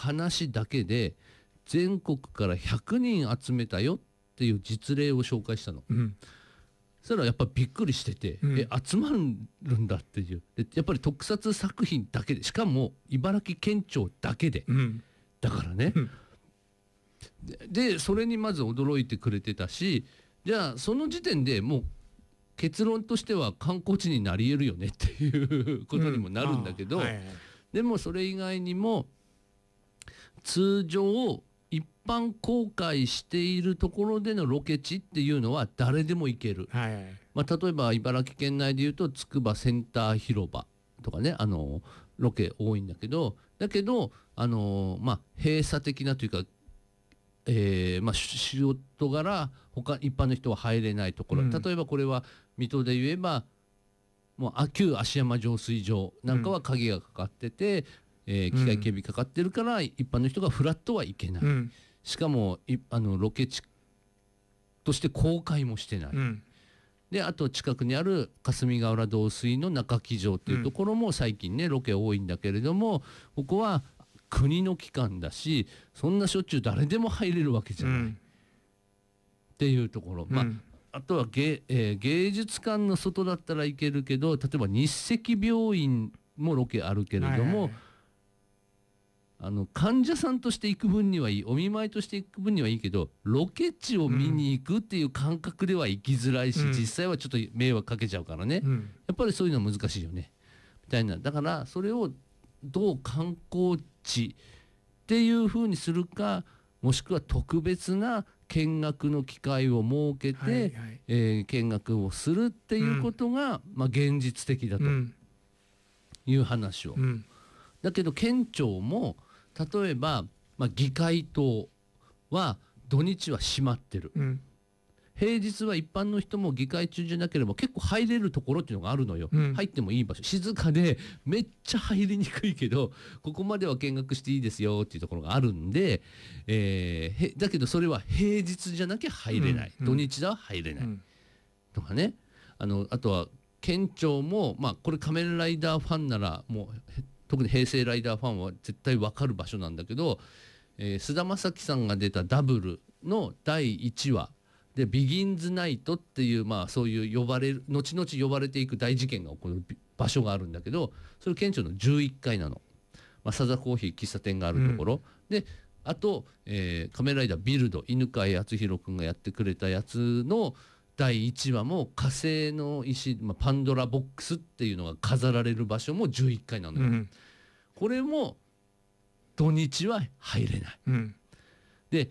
話だけで全国から100人集めたよっていう実例を紹介したの。そしたらやっぱびっくりしてて、集まるんだっていう。でやっぱり特撮作品だけで、しかも茨城県庁だけで、だからね、でそれにまず驚いてくれてたし、じゃあその時点でもう結論としては観光地になり得るよねっていうことにもなるんだけど、でもそれ以外にも通常一般公開しているところでのロケ地っていうのは誰でも行ける、まあ、例えば茨城県内でいうとつくばセンター広場とかね、ロケ多いんだけど、まあ、閉鎖的なというか、まあ、仕事柄一般の人は入れないところ、例えばこれは水戸で言えばもう旧芦山浄水場なんかは鍵がかかってて、機械警備かかってるから一般の人がフラットは行けない、しかもロケ地として公開もしてない、であと近くにある霞ヶ浦導水の中木城っていうところも最近ねロケ多いんだけれども、ここは国の機関だしそんなしょっちゅう誰でも入れるわけじゃない、っていうところ、まあとは芸術館の外だったら行けるけど、例えば日赤病院もロケあるけれども、患者さんとして行く分にはいい、お見舞いとして行く分にはいいけどロケ地を見に行くっていう感覚では行きづらいし、実際はちょっと迷惑かけちゃうからね、やっぱりそういうのは難しいよねみたいな。だからそれをどう観光地っていう風にするか、もしくは特別な見学の機会を設けて、見学をするっていうことが、まあ、現実的だという話を、だけど県庁も例えば、まあ、議会棟は土日は閉まってる、平日は一般の人も議会中じゃなければ結構入れるところっていうのがあるのよ、入ってもいい場所、静かでめっちゃ入りにくいけどここまでは見学していいですよっていうところがあるんで、だけどそれは平日じゃなきゃ入れない、土日では入れない、とかね、あとは県庁も、まあ、これ仮面ライダーファンならもう特に平成ライダーファンは絶対分かる場所なんだけど、菅田将暉さんが出たダブルの第1話でビギンズナイトっていう、まあ、そういう後々呼ばれていく大事件が起こる場所があるんだけど、それ県庁の11階なの、まあ、サザコーヒー喫茶店があるところ、であと、仮面ライダービルド犬飼敦弘君がやってくれたやつの第1話も火星の石、まあ、パンドラボックスっていうのが飾られる場所も11階なのよ、これも土日は入れない、で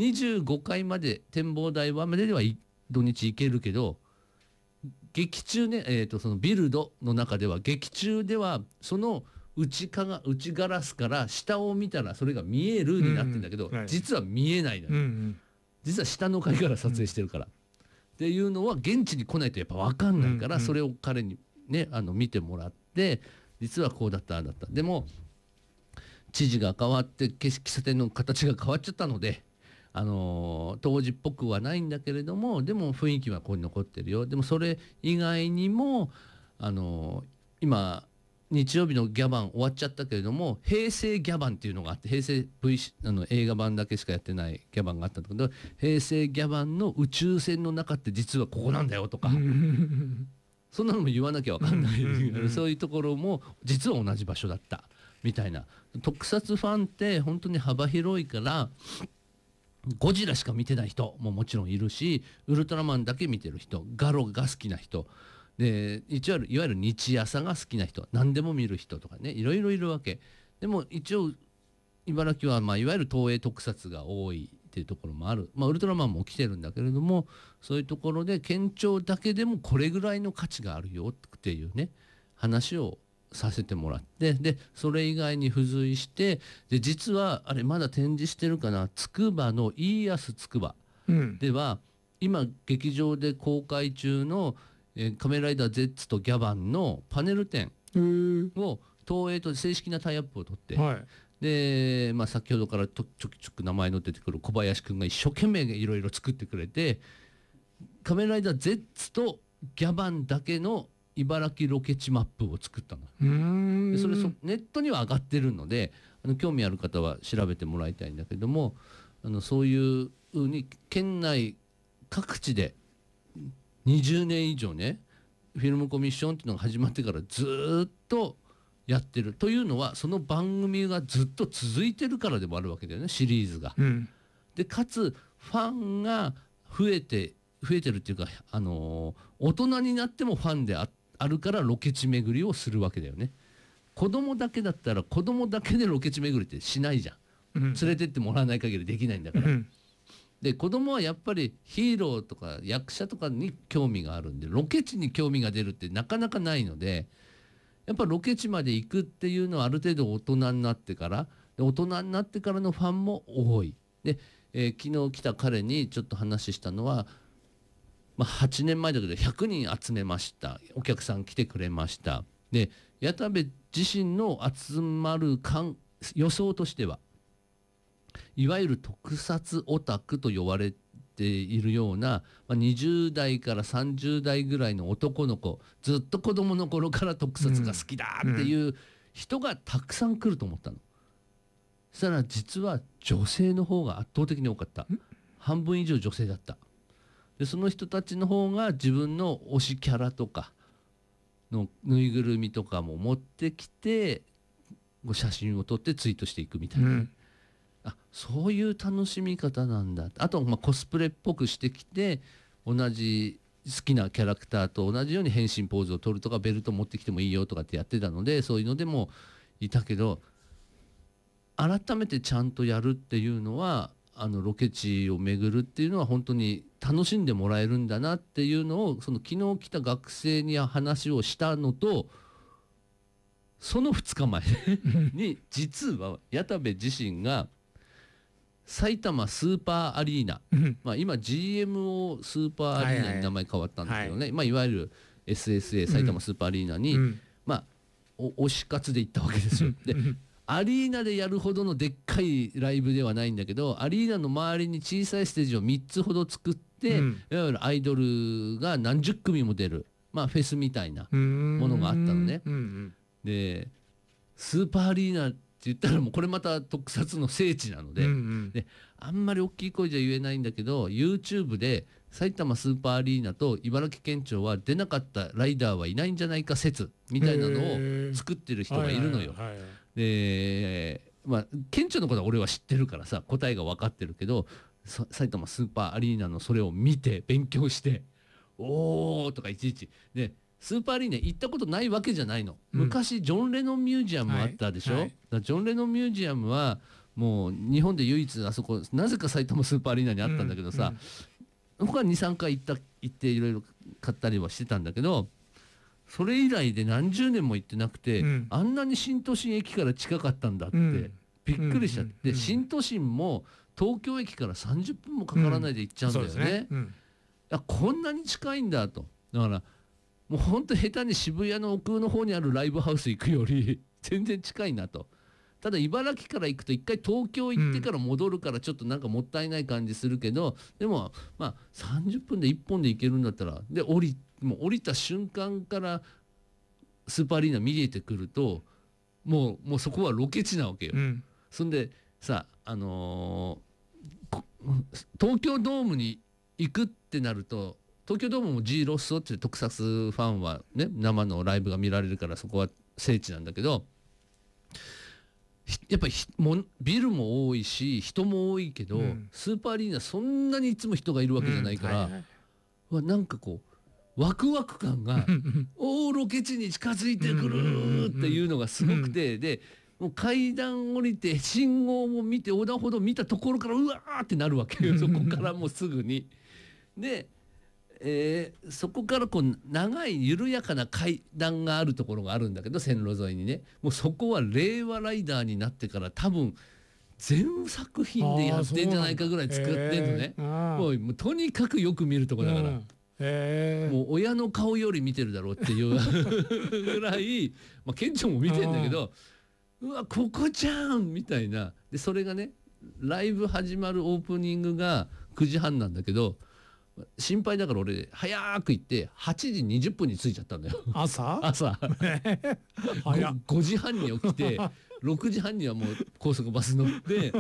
25階まで展望台まででは土日行けるけど、劇中ね、そのビルドの中では劇中ではその内ガラスから下を見たらそれが見えるになってるんだけど、実は見えないのよ、実は下の階から撮影してるから、っていうのは現地に来ないとやっぱ分かんないから、それを彼にね見てもらって、実はこうだったああだった、でも知事が変わって喫茶店の形が変わっちゃったので、当時っぽくはないんだけれども、でも雰囲気はここに残ってるよ。でもそれ以外にも今日曜日のギャバン終わっちゃったけれども、平成ギャバンっていうのがあって、平成 映画版だけしかやってないギャバンがあったんだけど、平成ギャバンの宇宙船の中って実はここなんだよとかそんなのも言わなきゃ分かんない、そういうところも実は同じ場所だったみたいな。特撮ファンって本当に幅広いから、ゴジラしか見てない人ももちろんいるし、ウルトラマンだけ見てる人、ガロが好きな人で、いわゆる日朝が好きな人、何でも見る人とかね、いろいろいるわけでも、一応茨城は、まあ、いわゆる東映特撮が多いっていうところもある、まあ、ウルトラマンも来てるんだけれども、そういうところで県庁だけでもこれぐらいの価値があるよっていうね話をさせてもらって、でそれ以外に付随して、で実はあれまだ展示してるかな、つくばのイーヤスつくばでは、今劇場で公開中の仮面ライダー Z とギャバンのパネル展を東映と正式なタイアップを取って、で、まあ、先ほどからちょくちょく名前の出てくる小林くんが一生懸命いろいろ作ってくれて、仮面ライダー Z とギャバンだけの茨城ロケ地マップを作ったの。でそれネットには上がってるので、 興味ある方は調べてもらいたいんだけども、そういうふうに県内各地で20年以上ねフィルムコミッションっていうのが始まってからずっとやってるというのは、その番組がずっと続いてるからでもあるわけだよね、シリーズが。でかつファンが増えてるっていうか、大人になってもファンであるからロケ地巡りをするわけだよね。子供だけだったら子供だけでロケ地巡りってしないじゃん、連れてってもらわない限りできないんだから、で子供はやっぱりヒーローとか役者とかに興味があるんで、ロケ地に興味が出るってなかなかないので、やっぱロケ地まで行くっていうのはある程度大人になってから、で大人になってからのファンも多いで、昨日来た彼にちょっと話したのは、8年前だけど100人集めました、お客さん来てくれました。で矢田部自身の集まる予想としては、いわゆる特撮オタクと呼ばれているような、20代から30代ぐらいの男の子、ずっと子供の頃から特撮が好きだっていう人がたくさん来ると思ったの。そしたら実は女性の方が圧倒的に多かった。半分以上女性だった。でその人たちの方が自分の推しキャラとかのぬいぐるみとかも持ってきて写真を撮ってツイートしていくみたいな、そういう楽しみ方なんだ。あとコスプレっぽくしてきて同じ好きなキャラクターと同じように変身ポーズを取るとか、ベルト持ってきてもいいよとかってやってたので、そういうのでもいたけど、改めてちゃんとやるっていうのは、ロケ地を巡るっていうのは本当に楽しんでもらえるんだなっていうのを、その昨日来た学生に話をしたのと、その2日前に実は矢田部自身が埼玉スーパーアリーナ、今 GMO スーパーアリーナに名前変わったんだけどね、いわゆる SSA 埼玉スーパーアリーナに、推し活で行ったわけですよ。でアリーナでやるほどのでっかいライブではないんだけど、アリーナの周りに小さいステージを3つほど作って、いわゆるアイドルが何十組も出る、フェスみたいなものがあったのね。でスーパーアリーナって言ったらもうこれまた特撮の聖地なので、であんまり大きい声じゃ言えないんだけど YouTube で埼玉スーパーアリーナと茨城県庁は出なかったライダーはいないんじゃないか説みたいなのを作ってる人がいるのよ。で県庁のことは俺は知ってるからさ答えが分かってるけど、埼玉スーパーアリーナのそれを見て勉強しておーとかいちいちで、スーパーアリーナ行ったことないわけじゃないの。昔ジョン・レノンミュージアムあったでしょ、だからジョン・レノンミュージアムはもう日本で唯一あそこなぜか埼玉スーパーアリーナにあったんだけどさ、他は 2,3 回行っていろいろ買ったりはしてたんだけど、それ以来で何十年も行ってなくて、あんなに新都心駅から近かったんだってびっくりしちゃって、新都心も東京駅から30分もかからないで行っちゃうんだよね。こんなに近いんだと。だからもうほんと下手に渋谷の奥の方にあるライブハウス行くより全然近いなと。ただ茨城から行くと一回東京行ってから戻るからちょっとなんかもったいない感じするけど、でも30分で1本で行けるんだったら、で降りた瞬間からスーパーアリーナ見えてくるともうそこはロケ地なわけよ。そんでさ、東京ドームに行くってなると、東京ドームも G ロッソって特撮ファンはね生のライブが見られるからそこは聖地なんだけど、やっぱりビルも多いし人も多いけど、スーパーアリーナそんなにいつも人がいるわけじゃないから、なんかこうワクワク感がロケ地に近づいてくるっていうのがすごくて、でもう階段降りて信号も見て横断歩道見たところからうわーってなるわけよそこからもうすぐに。でそこからこう長い緩やかな階段があるところがあるんだけど、線路沿いにね、もうそこは令和ライダーになってから多分全作品でやってんじゃないかぐらい作ってんのね。もうとにかくよく見るとこだから、もう親の顔より見てるだろうっていうぐらい、県庁も見てんだけど、うわここじゃんみたいな。でそれがねライブ始まるオープニングが9時半なんだけど、心配だから俺早く行って8時20分に着いちゃったんだよ。朝5時半に起きて 6時半にはもう高速バス乗って